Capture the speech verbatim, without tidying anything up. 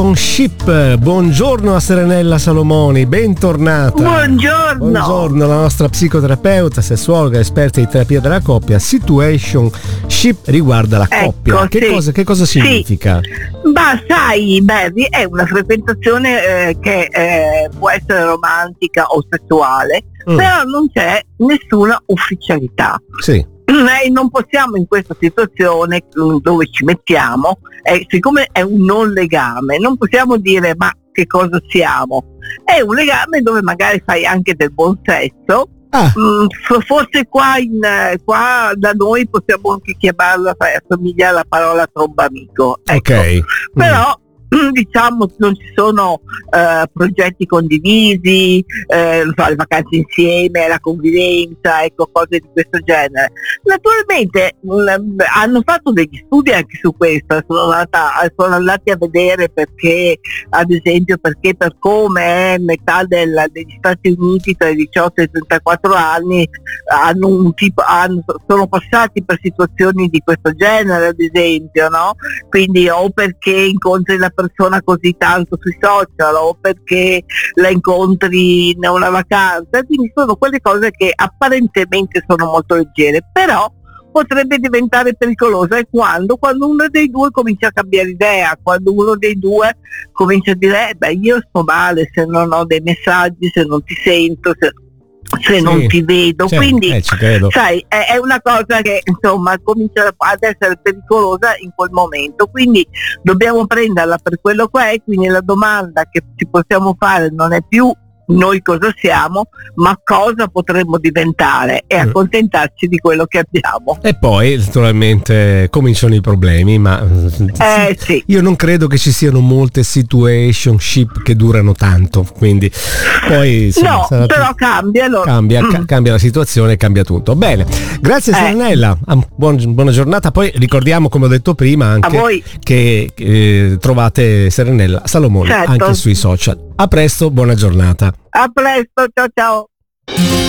Ship. Buongiorno a Serenella Salomoni, bentornata. Buongiorno. Buongiorno, la nostra psicoterapeuta, sessuologa, esperta di terapia della coppia. Situationship riguarda la ecco, coppia. Che, sì. cosa, che cosa significa? Sì. Ma sai, Berry, è una frequentazione eh, che eh, può essere romantica o sessuale, mm. però non c'è nessuna ufficialità. Sì. E non possiamo in questa situazione dove ci mettiamo, eh, siccome è un non legame, non possiamo dire ma che cosa siamo. È un legame dove magari fai anche del buon sesso. Ah. Mm, forse qua, in, qua da noi possiamo anche chiamarla, assomiglia alla parola trombamico. Ecco. Ok. Però diciamo non ci sono uh, progetti condivisi, eh, so, le vacanze insieme, la convivenza, ecco, cose di questo genere. Naturalmente mh, hanno fatto degli studi anche su questo, sono, andata, sono andati a vedere perché, ad esempio, perché per come è metà del, degli Stati Uniti tra i diciotto e i trentaquattro anni hanno un tipo, hanno, sono passati per situazioni di questo genere, ad esempio, no? Quindi o perché incontri la persona così tanto sui social o perché la incontri in una vacanza, quindi sono quelle cose che apparentemente sono molto leggere, però potrebbe diventare pericolosa è quando, quando uno dei due comincia a cambiare idea, quando uno dei due comincia a dire eh, beh io sto male se non ho dei messaggi, se non ti sento, se se sì, non ti vedo, certo, quindi eh, sai è, è una cosa che insomma comincia ad essere pericolosa in quel momento, quindi dobbiamo prenderla per quello che è. Quindi la domanda che ci possiamo fare non è più noi cosa siamo, ma cosa potremmo diventare e accontentarci di quello che abbiamo. E poi naturalmente cominciano i problemi, ma eh, sì. io non credo che ci siano molte situationship che durano tanto, quindi poi no, però t- cambia, allora. cambia, ca- cambia la situazione, cambia tutto. Bene, grazie eh. Serenella, Buon, buona giornata. Poi ricordiamo, come ho detto prima, anche che eh, trovate Serenella Salomoni, certo, anche sui social. A presto, buona giornata. A presto, ciao ciao.